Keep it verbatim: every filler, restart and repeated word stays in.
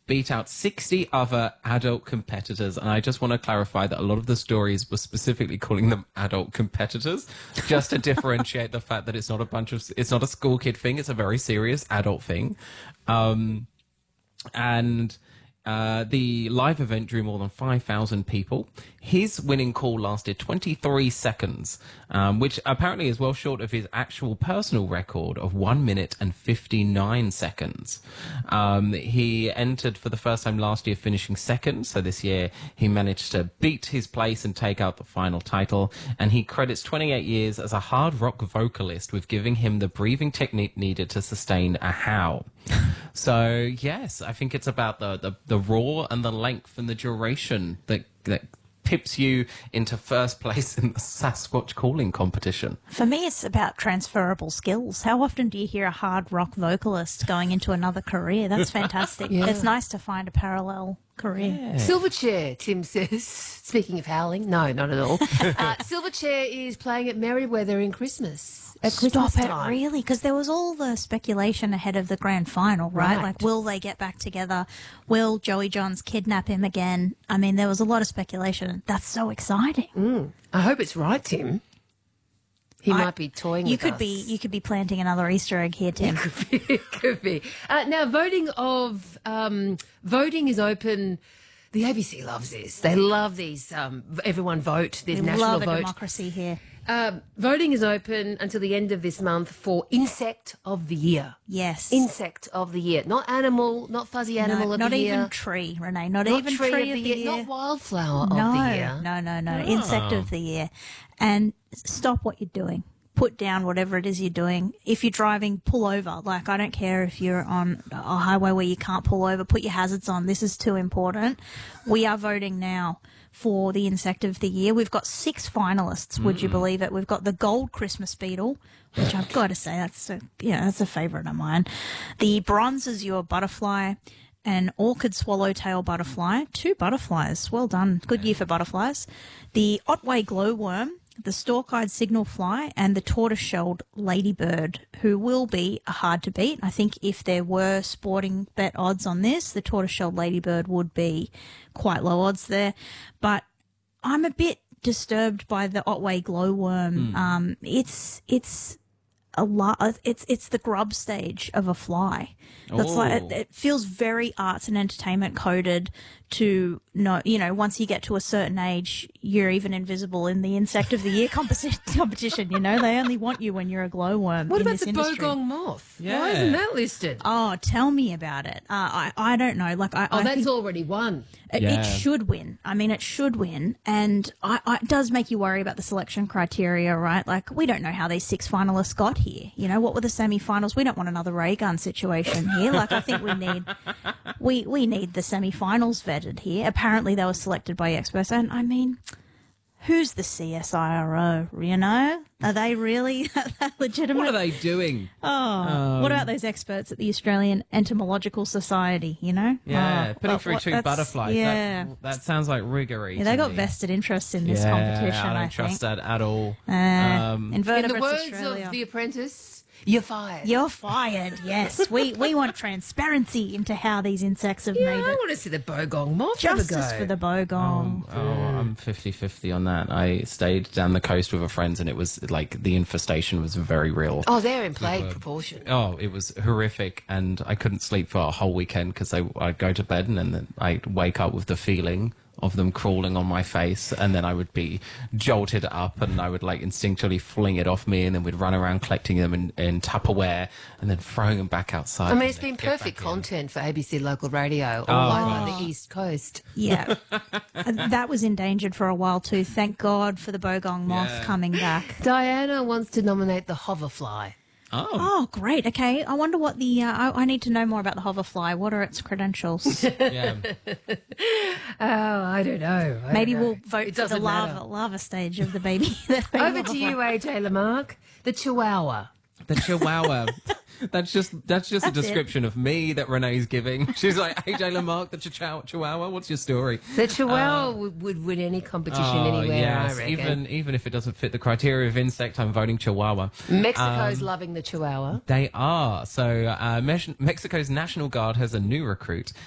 beat out sixty other adult competitors. And I just want to clarify that a lot of the stories were specifically calling them adult competitors, just to differentiate the fact that it's not a bunch of, it's not a school kid thing. It's a very serious adult thing. Um, and uh, the live event drew more than five thousand people. His winning call lasted twenty-three seconds, um, which apparently is well short of his actual personal record of one minute and fifty-nine seconds. Um, he entered for the first time last year, finishing second. So this year he managed to beat his place and take out the final title. And he credits twenty-eight years as a hard rock vocalist with giving him the breathing technique needed to sustain a howl. So yes, I think it's about the, the, the roar and the length and the duration that, that pips you into first place in the Sasquatch calling competition. For me, it's about transferable skills. How often do you hear a hard rock vocalist going into another career? That's fantastic. Yeah. It's nice to find a parallel career. Yeah. Silverchair, Tim says. Speaking of howling, no, not at all. uh, Silverchair is playing at Merriweather in Christmas. At Stop Christmas it, time. really? Because there was all the speculation ahead of the grand final, right? Right. Like, will they get back together? Will Joey Johns kidnap him again? I mean, there was a lot of speculation. That's so exciting. Mm. I hope it's right, Tim. He I- might be toying You with could us. be, you could be planting another Easter egg here, Tim. It could be. Uh, now, voting of um, voting is open. The A B C loves this. They love these. Um, everyone vote. There's We national love a vote. democracy here. Um, voting is open until the end of this month for Insect of the Year. Yes. Insect of the Year, not animal, not fuzzy animal no, of not the even year. tree, Renee. Not, Not even tree, tree, of the year, not wildflower no, of the year. No, no, no. Insect of the year. And stop what you're doing. Put down whatever it is you're doing. If you're driving, pull over. Like, I don't care if you're on a highway where you can't pull over. Put your hazards on. This is too important. We are voting now for the Insect of the Year. We've got six finalists, would you believe it? We've got the Gold Christmas Beetle, which I've got to say, that's a, yeah, that's a favourite of mine. The Bronze Azure Butterfly, an Orchid Swallowtail Butterfly, two butterflies. Well done. Good year for butterflies. The Otway Glowworm, the Stalk-Eyed Signal Fly, and the Tortoise-Shelled Ladybird, who will be hard to beat. I think if there were sporting bet odds on this, the Tortoise-Shelled Ladybird would be quite low odds there. But I'm a bit disturbed by the Otway Glowworm. Um, it's it's a lot. It's it's the grub stage of a fly. That's Oh. like it, it feels very arts and entertainment coded to know, you know, once you get to a certain age, you're even invisible in the Insect of the Year competition. competition. You know, they only want you when you're a glowworm. What in about this the industry. Bogong Moth? Why Yeah. isn't that listed? Oh, tell me about it. Uh, I I don't know. Like I, Oh, I that's think already won. it, Yeah. it should win. I mean, it should win, and I, I, it does make you worry about the selection criteria, right? Like we don't know how these six finalists got here. You know, what were the semi-finals? We don't want another ray gun situation here. Like I think we need we we need the semi-finals vetted here. Apparently, they were selected by experts, and I mean, who's the C S I R O? You know, are they really that legitimate? What are they doing? Oh, what about those experts at the Australian Entomological Society, you know? Yeah, Oh, putting but through what- two that's- butterflies. Yeah. That, that sounds like riggery. yeah, they to got me. vested interest in this yeah, competition, I don't I trust think. that at all. Uh, Um, In Invertebrates the words Australia. of The Apprentice, you're fired. You're fired, yes. we we want transparency into how these insects have Yeah, made I it. want to see the Bogong Moth have a Justice go. for the bogong. Oh, I'm fifty-fifty on that. I stayed down the coast with a friend, and it was like the infestation was very real. Oh, they're in plague proportion. Oh, it was horrific, and I couldn't sleep for a whole weekend because I'd go to bed and then I'd wake up with the feeling of them crawling on my face, and then I would be jolted up, and I would like instinctually fling it off me, and then we'd run around collecting them in, in Tupperware and then throwing them back outside. I mean, and it's then been get back perfect in. content for A B C Local Radio all Oh. over the East Coast. Yeah. Uh, that was endangered for a while too. Thank God for the bogong moth Yeah. coming back. Diana wants to nominate the hoverfly. Oh, Oh, great. Okay. I wonder what the, uh, I, I need to know more about the hoverfly. What are its credentials? yeah. Oh, I don't know. I Maybe don't know. we'll vote It for the doesn't lava, matter. lava stage of the baby. the baby Over to hoverfly. you, A J Lamarck. The Chihuahua. The Chihuahua. That's just that's just That's a it. description of me that Renee's giving. She's like, A J Lamarck, the Chihuahua. Chihuahua. What's your story? The Chihuahua would, would win any competition anywhere, Oh, yes. I reckon. Even even if it doesn't fit the criteria of insect, I'm voting Chihuahua. Mexico's Um, loving the Chihuahua. They are. So uh, Mex- Mexico's National Guard has a new recruit,